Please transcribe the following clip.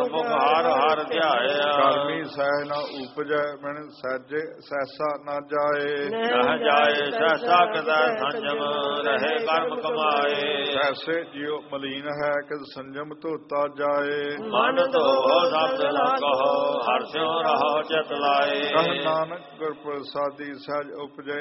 ਗੁਰਮੁਖ ਹਰ ਹਰ ਧਿਆਇਆ। ਕਰਮੀ ਸਹਿ ਨ ਉਪਜੈ ਮਨ ਸਹਿਜੇ ਸਹਿਸਾ ਨ ਜਾਏ। ਨਹ ਜਾਏ ਸਹਿਸਾ ਕਿਤੈ ਸੰਜਮ ਰਹੇ ਕਰਮ ਕਮਾਏ। ਐਸੇ ਜਿਉ ਮਲੀਨ ਹੈ ਕਿ ਸੰਜਮ ਧੋਤਾ ਜਾਏ। ਮਨ ਧੋਵ ਸਬਦ ਨ ਕਹੋ ਹਰਿ ਸਿਉ ਰਹੋ ਚਿਤ ਲਾਏ। ਕਹ ਨਾਨਕ ਗੁਰ ਪ੍ਰਸਾਦੀ ਸਹਿਜ ਉਪਜੈ